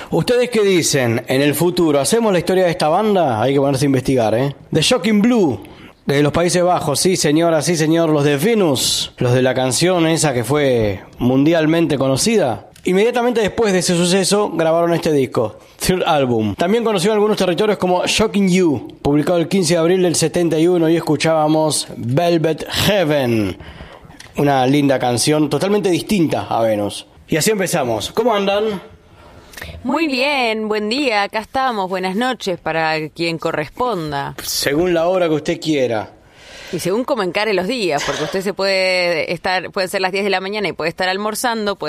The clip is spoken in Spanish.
¿Ustedes qué dicen? En el futuro, ¿hacemos la historia de esta banda? Hay que ponerse a investigar, The Shocking Blue, de los Países Bajos. Sí, señora, sí, señor. Los de Venus, los de la canción esa que fue mundialmente conocida. Inmediatamente después de ese suceso, grabaron este disco, Third Album. También conocido en algunos territorios como Shocking You, publicado el 15 de abril del 71, y escuchábamos Velvet Heaven, una linda canción totalmente distinta a Venus. Y así empezamos. ¿Cómo andan? Muy bien, buen día, acá estamos, buenas noches para quien corresponda. Según la hora que usted quiera. Y según cómo encare los días, porque usted pueden ser las 10 de la mañana y puede estar almorzando,